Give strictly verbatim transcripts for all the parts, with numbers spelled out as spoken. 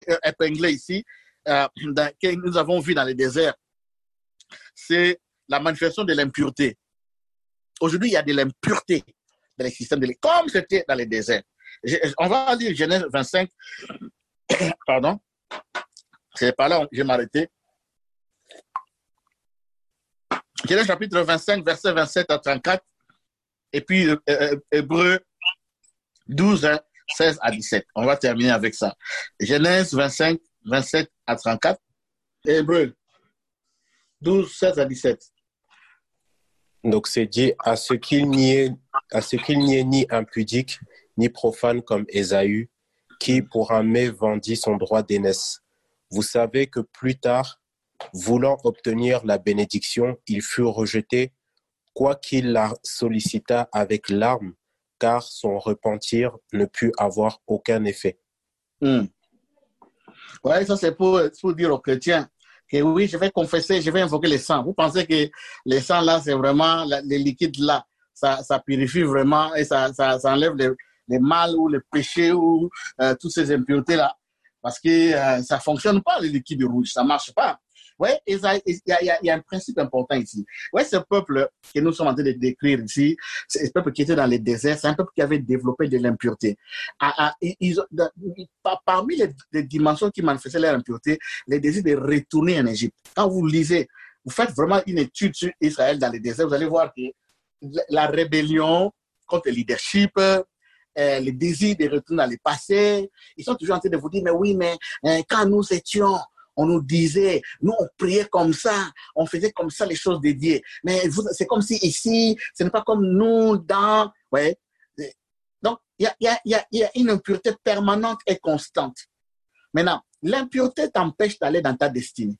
épinglé ici, euh, dans, que nous avons vu dans le désert, c'est la manifestation de l'impureté. Aujourd'hui, il y a de l'impureté dans les systèmes de l'Église, comme c'était dans les déserts. Je, on va lire Genèse vingt-cinq. Pardon. C'est par là que je vais m'arrêter. Genèse chapitre vingt-cinq, versets vingt-sept à trente-quatre. Et puis, euh, Hébreux douze, hein, seize à dix-sept. On va terminer avec ça. Genèse vingt-cinq, vingt-sept à trente-quatre. Hébreux douze, seize à dix-sept. Donc, c'est dit à ce qu'il n'y ait, à ce qu'il n'y ait ni impudique, ni profane comme Ésaü, qui pour un mets vendit son droit d'aînesse. Vous savez que plus tard, voulant obtenir la bénédiction, il fut rejeté, quoiqu'il la sollicita avec larmes, car son repentir ne put avoir aucun effet. Hmm. Oui, ça c'est pour, pour dire aux chrétiens que oui, je vais confesser, je vais invoquer les sangs. Vous pensez que les sangs là, c'est vraiment, les liquides là, ça, ça purifie vraiment et ça, ça, ça enlève les, les mal ou les péchés ou euh, toutes ces impuretés là. Parce que euh, ça ne fonctionne pas, les liquides rouges, ça ne marche pas. Oui, il y a, y, a, y a un principe important ici. Oui, ce peuple que nous sommes en train de décrire ici, c'est ce peuple qui était dans les déserts, c'est un peuple qui avait développé de l'impureté. Ah, ah, ils ont, de, parmi les, les dimensions qui manifestaient leur impureté, les désirs de retourner en Égypte. Quand vous lisez, vous faites vraiment une étude sur Israël dans les déserts, vous allez voir que la rébellion contre le leadership, euh, le désir de retourner dans le passé, ils sont toujours en train de vous dire, mais oui, mais euh, quand nous étions, on nous disait, nous on priait comme ça, on faisait comme ça les choses de Dieu. Mais c'est comme si ici, ce n'est pas comme nous dans... Ouais. Donc, il y a, y, a, y, a, y a une impureté permanente et constante. Maintenant, l'impureté t'empêche d'aller dans ta destinée.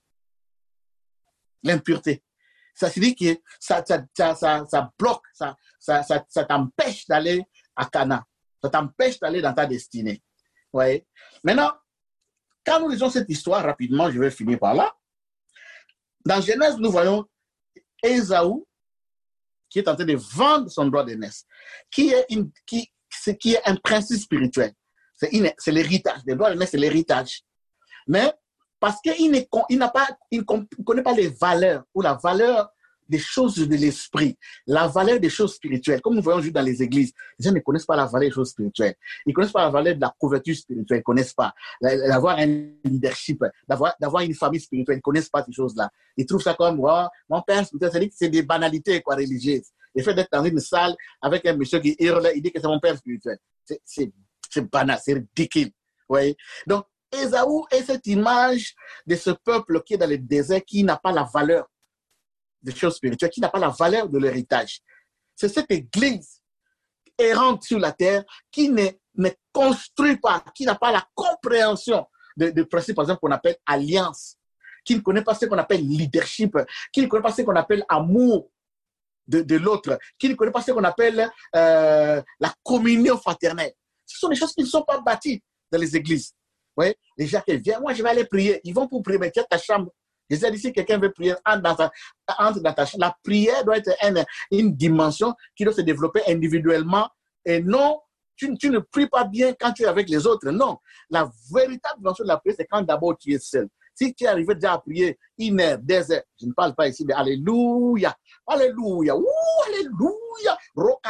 L'impureté. Ça signifie que ça, ça, ça, ça, ça bloque, ça, ça, ça, ça t'empêche d'aller à Cana. Ça t'empêche d'aller dans ta destinée. Ouais. Maintenant, quand nous lisons cette histoire, rapidement, je vais finir par là. Dans Genèse, nous voyons Ésaü qui est en train de vendre son droit d'aînesse, qui est, une, qui, qui est un principe spirituel. C'est l'héritage. Le droit d'aînesse, c'est l'héritage. Mais parce qu'il ne il n'a pas, il ne connaît pas les valeurs ou la valeur des choses de l'esprit, la valeur des choses spirituelles. Comme nous voyons juste dans les églises, les gens ne connaissent pas la valeur des choses spirituelles. Ils ne connaissent pas la valeur de la couverture spirituelle, ils ne connaissent pas. D'avoir un leadership, d'avoir une famille spirituelle, ils ne connaissent pas ces choses-là. Ils trouvent ça comme, oh, mon père spirituel, c'est des banalités quoi, religieuses. Le fait d'être dans une salle avec un monsieur qui hurle, il dit que c'est mon père spirituel. C'est banal, c'est ridicule. Ouais. Donc, Ésaü est cette image de ce peuple qui est dans le désert, qui n'a pas la valeur des choses spirituelles, qui n'a pas la valeur de l'héritage. C'est cette église errante sur la terre qui ne, ne construit pas, qui n'a pas la compréhension de, de principes, par exemple, qu'on appelle alliance, qui ne connaît pas ce qu'on appelle leadership, qui ne connaît pas ce qu'on appelle amour de, de l'autre, qui ne connaît pas ce qu'on appelle euh, la communion fraternelle. Ce sont des choses qui ne sont pas bâties dans les églises. Ouais? Les gens qui viennent, moi je vais aller prier, ils vont pour prier, mais tu as ta chambre. Je sais si quelqu'un veut prier, entre dans, ta, entre dans ta chambre. La prière doit être une, une dimension qui doit se développer individuellement et non, tu, tu ne pries pas bien quand tu es avec les autres. Non, la véritable dimension de la prière, c'est quand d'abord tu es seul. Si tu es arrivé déjà à prier une heure, deux heures, je ne parle pas ici de Alléluia, Alléluia, ouh, Alléluia,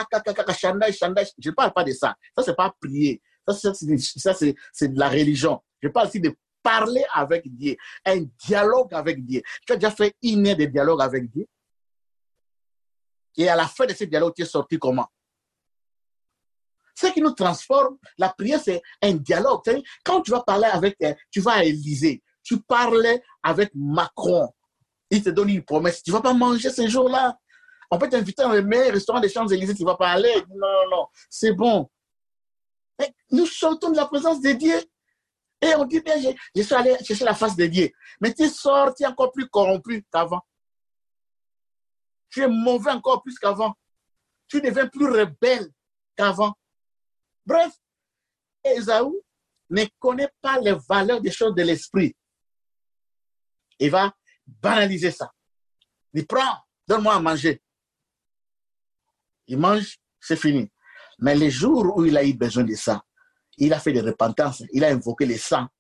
je ne parle pas de ça. Ça, ce n'est pas prier. Ça, c'est de la religion. Je parle aussi de parler avec Dieu, un dialogue avec Dieu. Tu as déjà fait une heure de dialogue avec Dieu? Et à la fin de ce dialogue, tu es sorti comment? Ce qui nous transforme, la prière, c'est un dialogue. Quand tu vas parler avec, tu vas à Élysée, tu parles avec Macron, il te donne une promesse, tu ne vas pas manger ce jour-là. On peut t'inviter dans le meilleur restaurant des Champs-Élysées, tu ne vas pas aller. Non, non, non, c'est bon. Mais nous sortons de la présence de Dieu. Et on dit, bien, je, je suis allé chercher la face de Dieu. Mais tu sors, tu es encore plus corrompu qu'avant. Tu es mauvais encore plus qu'avant. Tu deviens plus rebelle qu'avant. Bref, Ésaü ne connaît pas les valeurs des choses de l'esprit. Il va banaliser ça. Il prend, donne-moi à manger. Il mange, c'est fini. Mais les jours où il a eu besoin de ça, il a fait des repentances, il a invoqué le sang,